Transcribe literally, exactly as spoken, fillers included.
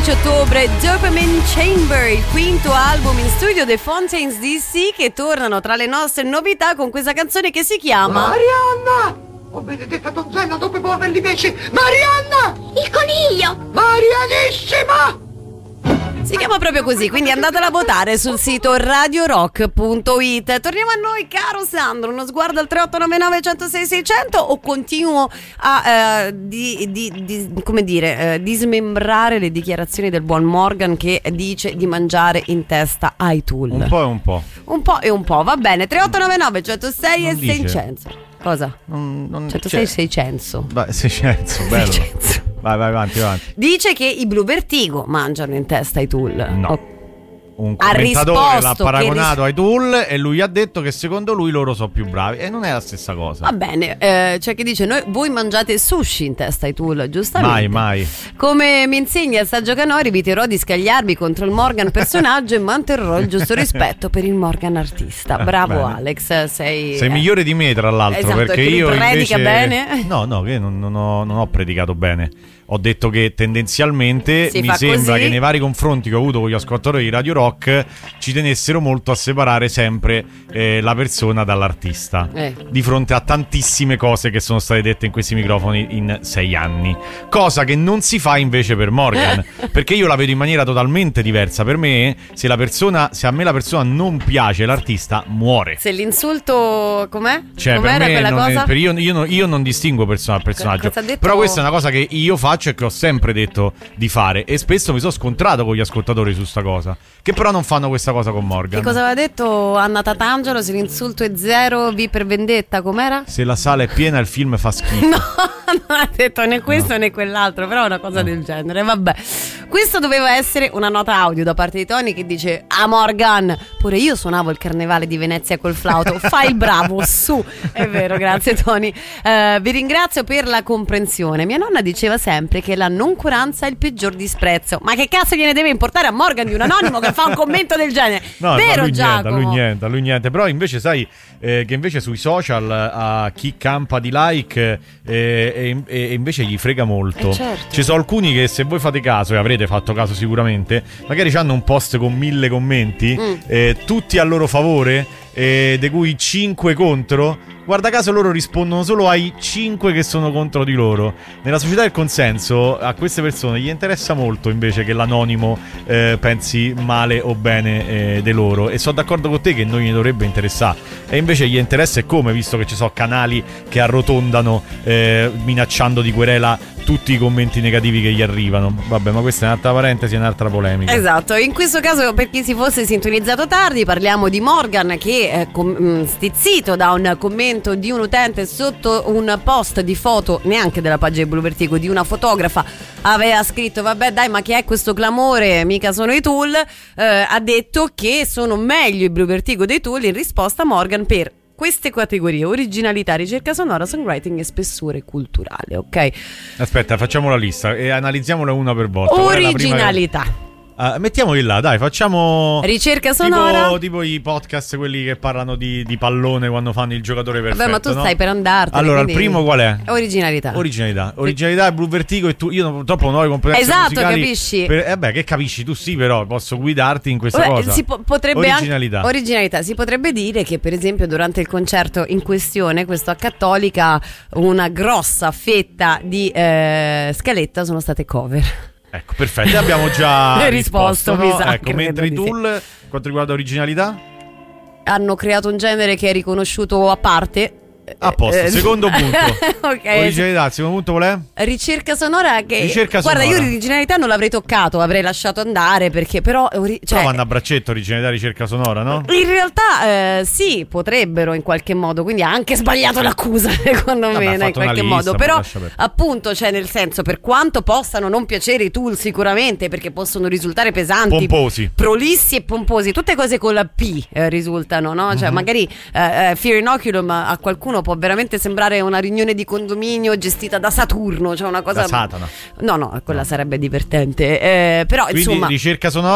quindici ottobre, Dopamine Chamber, il quinto album in studio dei Fontaines D C, che tornano tra le nostre novità con questa canzone che si chiama Marianna! Oh benedetta donzella, dove muoverli invece? Marianna! Il coniglio! Marianissima! Si chiama proprio così, quindi andatela a votare sul sito radio rock punto it. Torniamo a noi, caro Sandro, uno sguardo al tre otto nove nove, uno zero sei, sei zero zero o continuo a eh, di, di, di, come dire, eh, dismembrare le dichiarazioni del buon Morgan che dice di mangiare in testa ai Tool? Un po' e un po'. Un po' e un po', va bene. tre otto nove nove, uno zero sei e seicento. Cosa? Non, non, centosei cioè, seicento. Beh, seicento, bello. seicento. Vai, vai, avanti, avanti. Dice che i Blue Vertigo mangiano in testa i Tool. No. Oh. Un Ha commentatore l'ha paragonato ris- ai Tool e lui ha detto che secondo lui loro sono più bravi. E non è la stessa cosa. Va bene, eh, c'è chi dice noi, voi mangiate sushi in testa ai Tool, giustamente. Mai, mai. Come mi insegna il saggio Canori, eviterò di scagliarmi contro il Morgan personaggio e manterrò il giusto rispetto per il Morgan artista. Bravo Bene. Alex, sei... Sei eh. migliore di me, tra l'altro, Esatto, perché e che io mi predica invece... bene. No, no, che non, non, ho, non ho predicato bene. Ho detto che tendenzialmente Si mi fa sembra così. che nei vari confronti che ho avuto con gli ascoltatori di Radio Rock ci tenessero molto a separare sempre eh, la persona dall'artista, Eh. di fronte a tantissime cose che sono state dette in questi microfoni in sei anni, cosa che non si fa invece per Morgan, perché io la vedo in maniera totalmente diversa. Per me, se la persona, se a me la persona non piace, l'artista muore. Se l'insulto com'è? Cioè, Com'era per me quella non è- cosa? per io, io, non- io non distingo persona dal personaggio. cosa ha detto? Però questa è una cosa che io faccio e che ho sempre detto di fare. E spesso mi sono scontrato con gli ascoltatori su sta cosa. Che però non fanno questa cosa con Morgan. Che cosa aveva detto Anna Tatangelo? Se l'insulto è zero, V per vendetta, com'era? Se la sala è piena, il film fa schifo. No, non ha detto né questo né quell'altro, però è una cosa del genere. Vabbè, questo doveva essere una nota audio da parte di Tony che dice: ah Morgan, pure io suonavo il carnevale di Venezia col flauto, fai il bravo, su. È vero, grazie Tony. Eh, vi ringrazio per la comprensione. Mia nonna diceva sempre che la noncuranza è il peggior disprezzo. Ma che cazzo gliene deve importare a Morgan di un anonimo che fa un commento del genere? No, Vero, no, lui Giacomo? niente, lui niente, lui niente. Però invece sai eh, che invece sui social a chi campa di like eh, e, e invece gli frega molto. Eh, certo. Ci sono alcuni che, se voi fate caso, e avrete fatto caso sicuramente, magari hanno un post con mille commenti, Mm. eh, tutti a loro favore, eh, di cui cinque contro. Guarda caso loro rispondono solo ai cinque che sono contro di loro. Nella società del consenso a queste persone gli interessa molto invece che l'anonimo eh, pensi male o bene eh, di loro. E sono d'accordo con te che non gli dovrebbe interessare. E invece gli interessa è come, visto che ci sono canali che arrotondano eh, minacciando di querela tutti i commenti negativi che gli arrivano. Vabbè, ma questa è un'altra parentesi, è un'altra polemica. Esatto, in questo caso, per chi si fosse sintonizzato tardi, parliamo di Morgan che eh, com- mh, stizzito da un commento di un utente sotto un post di foto, neanche della pagina di Blue Vertigo, di una fotografa, aveva scritto: vabbè dai, ma che è questo clamore, mica sono i Tool. eh, ha detto che sono meglio i Blue Vertigo dei Tool. In risposta Morgan per queste categorie: originalità, ricerca sonora, songwriting e spessore culturale. Ok, Aspetta, facciamo la lista e analizziamola una per volta. Qual è la prima che- originalità, Ah, mettiamoli là, dai, facciamo ricerca sonora. tipo, tipo i podcast, quelli che parlano di, di pallone quando fanno il giocatore perfetto. Vabbè, ma tu no? stai per andartene. Allora, il quindi- primo qual è? Originalità. Originalità. Originalità è Blue Vertigo e tu, io non- purtroppo non ho le competenze Esatto, musicali. capisci? Per, eh beh, che capisci? Tu sì, però posso guidarti in questa Vabbè, cosa. si po- potrebbe Originalità. Anche, originalità. Si potrebbe dire che, per esempio, durante il concerto in questione, questo a Cattolica, una grossa fetta di eh, scaletta sono state cover. Ecco, perfetto, abbiamo già Risposto, risposto, mi no? sa, Ecco, credo mentre i di sì. Tool, quanto riguarda originalità? Hanno creato un genere che è riconosciuto a parte. A posto, Eh, secondo punto. Ok. Originalità, il secondo punto qual è? Ricerca sonora che Ricerca guarda, sonora. io l'originalità non l'avrei toccato, avrei lasciato andare perché però ori- cioè, Però vanno a braccetto, originalità, ricerca sonora, no? in realtà eh, sì, potrebbero in qualche modo, quindi ha anche sbagliato l'accusa secondo Vabbè, me ha in fatto una qualche lista, modo, ma però lascia perdere. appunto, cioè nel senso, per quanto possano non piacere i Tool sicuramente, perché possono risultare pesanti, Pomposi. prolissi e pomposi, tutte cose con la P eh, risultano, no? Cioè Mhm. magari eh, eh, Fear Inoculum a qualcuno può veramente sembrare una riunione di condominio gestita da Saturno, cioè una cosa Da Satana. No, no, quella sarebbe divertente, eh, però Quindi insomma ricerca sonora